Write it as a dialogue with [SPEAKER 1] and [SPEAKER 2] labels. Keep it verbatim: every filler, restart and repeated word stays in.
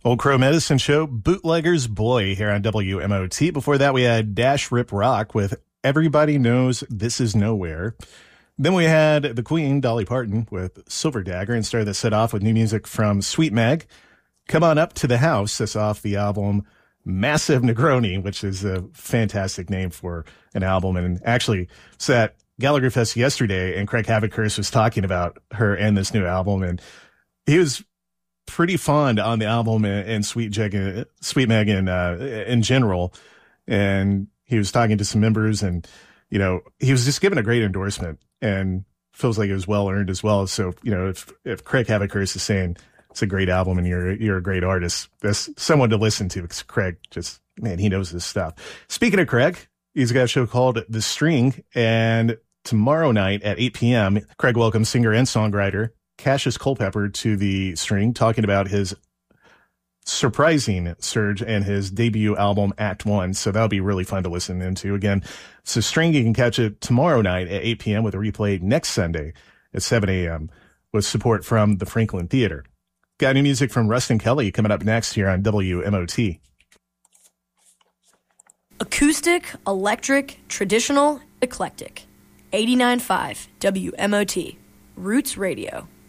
[SPEAKER 1] Old Crow Medicine Show, Bootlegger's Boy here on W M O T. Before that, we had Dash Rip Rock with Everybody Knows This Is Nowhere. Then we had the Queen, Dolly Parton, with Silver Dagger, and started the set off with new music from Sweet Mag. Come On Up to the House. That's off the album Massive Negroni, which is a fantastic name for an album. And actually, it's at Gallagher Fest yesterday, and Craig Havikhurst was talking about her and this new album, and he was pretty fond on the album and, and Sweet Jag, Sweet Mag in, uh, in general. And he was talking to some members, and, you know, he was just given a great endorsement, and feels like it was well earned as well. So, you know, if, if Craig Havikhurst is saying it's a great album and you're, you're a great artist, that's someone to listen to, because Craig just, man, he knows this stuff. Speaking of Craig, he's got a show called The String, and tomorrow night at eight p.m., Craig welcomes singer and songwriter Cassius Culpepper to The String, talking about his surprising surge and his debut album, Act One. So that'll be really fun to listen into. Again, it's The String. You can catch it tomorrow night at eight p.m. with a replay next Sunday at seven a.m. with support from the Franklin Theater. Got new music from Rustin Kelly coming up next here on W M O T.
[SPEAKER 2] Acoustic, electric, traditional, eclectic. eighty-nine point five W M O T. Roots Radio.